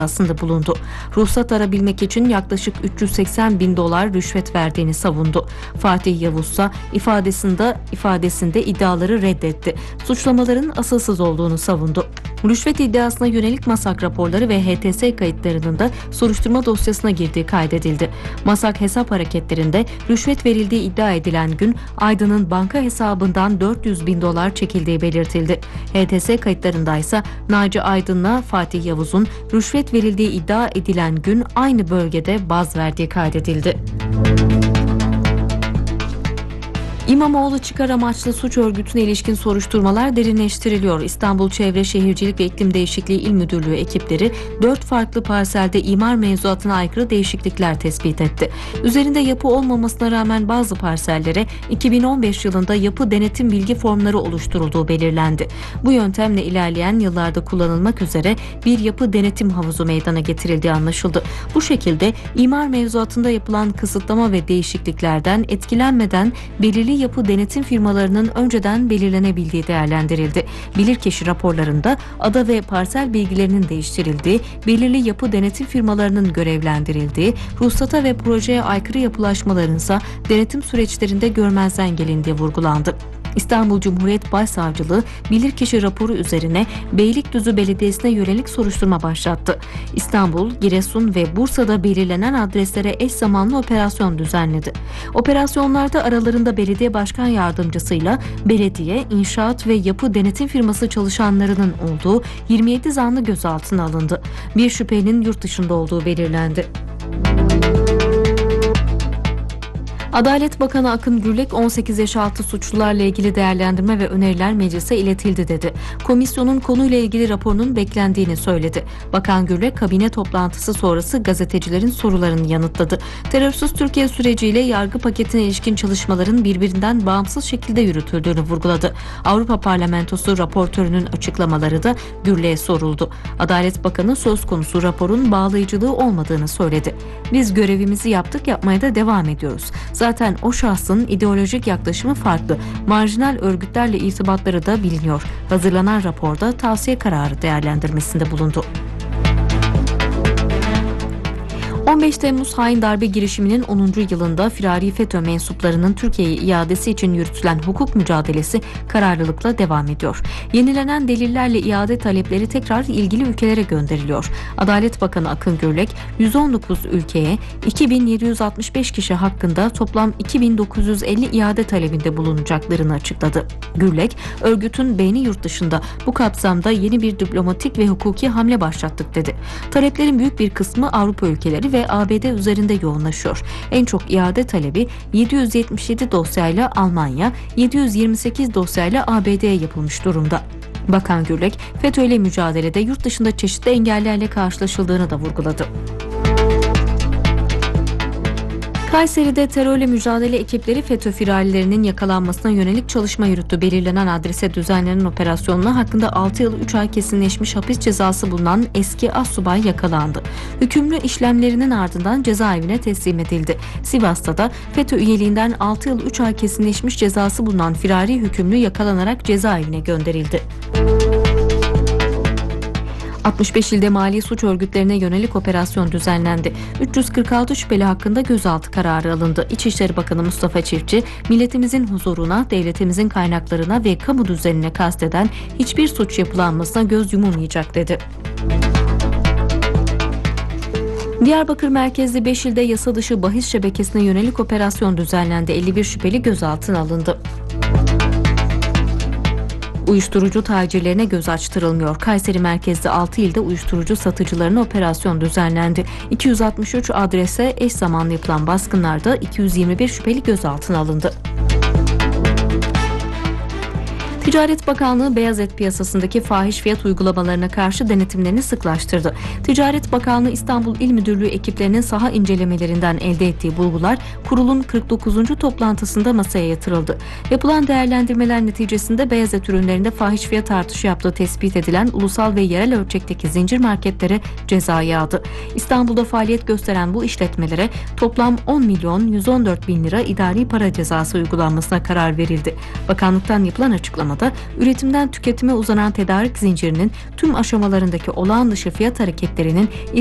iddiasında bulundu. Ruhsat arabilmek için yaklaşık 380 bin dolar rüşvet verdiğini savundu. Fatih Yavuz ise ifadesinde iddiaları reddetti. Suçlamaların asılsız olduğunu savundu. Rüşvet iddiasına yönelik MASAK raporları ve HTS kayıtlarının da soruşturma dosyasına girdiği kaydedildi. MASAK hesap hareketlerinde rüşvet verildiği iddia edilen gün Aydın'ın banka hesabından 400 bin dolar çekildiği belirtildi. HTS kayıtlarında ise Naci Aydın'la Fatih Yavuz'un rüşvet verildiği iddia edilen gün aynı bölgede baz verdiği kaydedildi. İmamoğlu çıkar amaçlı suç örgütüne ilişkin soruşturmalar derinleştiriliyor. İstanbul Çevre Şehircilik ve İklim Değişikliği İl Müdürlüğü ekipleri 4 farklı parselde imar mevzuatına aykırı değişiklikler tespit etti. Üzerinde yapı olmamasına rağmen bazı parsellere 2015 yılında yapı denetim bilgi formları oluşturulduğu belirlendi. Bu yöntemle ilerleyen yıllarda kullanılmak üzere bir yapı denetim havuzu meydana getirildiği anlaşıldı. Bu şekilde imar mevzuatında yapılan kısıtlama ve değişikliklerden etkilenmeden belirli yapı denetim firmalarının önceden belirlenebildiği değerlendirildi. Bilirkişi raporlarında ada ve parsel bilgilerinin değiştirildiği, belirli yapı denetim firmalarının görevlendirildiği, ruhsata ve projeye aykırı yapılaşmaların ise denetim süreçlerinde görmezden gelindiği vurgulandı. İstanbul Cumhuriyet Başsavcılığı bilirkişi raporu üzerine Beylikdüzü Belediyesi'ne yönelik soruşturma başlattı. İstanbul, Giresun ve Bursa'da belirlenen adreslere eş zamanlı operasyon düzenledi. Operasyonlarda aralarında belediye başkan yardımcısıyla belediye, inşaat ve yapı denetim firması çalışanlarının olduğu 27 zanlı gözaltına alındı. Bir şüphelinin yurt dışında olduğu belirlendi. Adalet Bakanı Akın Gürlek 18 yaş altı suçlularla ilgili değerlendirme ve öneriler meclise iletildi dedi. Komisyonun konuyla ilgili raporunun beklendiğini söyledi. Bakan Gürlek kabine toplantısı sonrası gazetecilerin sorularını yanıtladı. Terörsüz Türkiye süreciyle yargı paketine ilişkin çalışmaların birbirinden bağımsız şekilde yürütüldüğünü vurguladı. Avrupa Parlamentosu raportörünün açıklamaları da Gürlek'e soruldu. Adalet Bakanı söz konusu raporun bağlayıcılığı olmadığını söyledi. Biz görevimizi yaptık, yapmaya da devam ediyoruz. Zaten o şahsın ideolojik yaklaşımı farklı. Marjinal örgütlerle irtibatları da biliniyor. Hazırlanan raporda tavsiye kararı değerlendirmesinde bulundu. 15 Temmuz hain darbe girişiminin 10. yılında firari FETÖ mensuplarının Türkiye'ye iadesi için yürütülen hukuk mücadelesi kararlılıkla devam ediyor. Yenilenen delillerle iade talepleri tekrar ilgili ülkelere gönderiliyor. Adalet Bakanı Akın Gürlek, 119 ülkeye 2765 kişi hakkında toplam 2950 iade talebinde bulunacaklarını açıkladı. Gürlek, örgütün beyni yurt dışında, bu kapsamda yeni bir diplomatik ve hukuki hamle başlattık dedi. Taleplerin büyük bir kısmı Avrupa ülkeleri ve ABD üzerinde yoğunlaşıyor. En çok iade talebi 777 dosyayla Almanya, 728 dosyayla ABD'ye yapılmış durumda. Bakan Gürlek, FETÖ ile mücadelede yurt dışında çeşitli engellerle karşılaşıldığını da vurguladı. Kayseri'de terörle mücadele ekipleri FETÖ firarilerinin yakalanmasına yönelik çalışma yürüttü. Belirlenen adrese düzenlenen operasyonla hakkında 6 yıl 3 ay kesinleşmiş hapis cezası bulunan eski astsubay yakalandı. Hükümlü işlemlerinin ardından cezaevine teslim edildi. Sivas'ta da FETÖ üyeliğinden 6 yıl 3 ay kesinleşmiş cezası bulunan firari hükümlü yakalanarak cezaevine gönderildi. 65 ilde mali suç örgütlerine yönelik operasyon düzenlendi. 346 şüpheli hakkında gözaltı kararı alındı. İçişleri Bakanı Mustafa Çiftçi, milletimizin huzuruna, devletimizin kaynaklarına ve kamu düzenine kasteden hiçbir suç yapılanmasına göz yumulmayacak dedi. Diyarbakır merkezli 5 ilde yasa dışı bahis şebekesine yönelik operasyon düzenlendi. 51 şüpheli gözaltına alındı. Uyuşturucu tacirlerine göz açtırılmıyor. Kayseri merkezli 6 ilde uyuşturucu satıcılarına operasyon düzenlendi. 263 adrese eş zamanlı yapılan baskınlarda 221 şüpheli gözaltına alındı. Ticaret Bakanlığı beyaz et piyasasındaki fahiş fiyat uygulamalarına karşı denetimlerini sıklaştırdı. Ticaret Bakanlığı İstanbul İl Müdürlüğü ekiplerinin saha incelemelerinden elde ettiği bulgular kurulun 49. toplantısında masaya yatırıldı. Yapılan değerlendirmeler neticesinde beyaz et ürünlerinde fahiş fiyat artışı yaptığı tespit edilen ulusal ve yerel ölçekteki zincir marketlere ceza yağdı. İstanbul'da faaliyet gösteren bu işletmelere toplam 10 milyon 114 bin lira idari para cezası uygulanmasına karar verildi. Bakanlıktan yapılan açıklama açıklamada, üretimden tüketime uzanan tedarik zincirinin tüm aşamalarındaki olağan dışı fiyat hareketlerinin